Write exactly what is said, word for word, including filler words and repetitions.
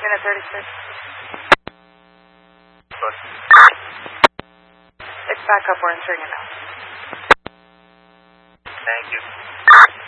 Unit thirty-six. Good. It's back up. We're entering it now.